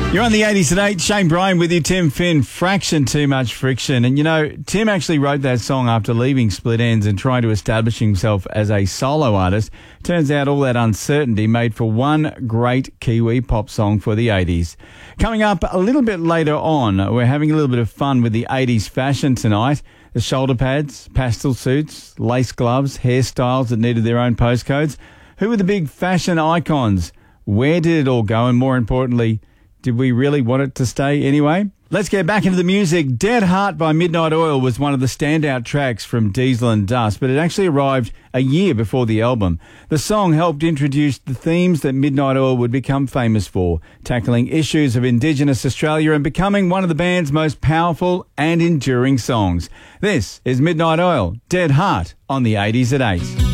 You're on the 80s at 8. Shane Bryan with you, Tim Finn. Fraction Too Much Friction. And, you know, Tim actually wrote that song after leaving Split Enz and trying to establish himself as a solo artist. Turns out all that uncertainty made for one great Kiwi pop song for the 80s. Coming up a little bit later on, we're having a little bit of fun with the 80s fashion tonight. The shoulder pads, pastel suits, lace gloves, hairstyles that needed their own postcodes. Who were the big fashion icons? Where did it all go? And more importantly, did we really want it to stay anyway? Let's get back into the music. Dead Heart by Midnight Oil was one of the standout tracks from Diesel and Dust, but it actually arrived a year before the album. The song helped introduce the themes that Midnight Oil would become famous for, tackling issues of Indigenous Australia and becoming one of the band's most powerful and enduring songs. This is Midnight Oil, Dead Heart, on the 80s at 8.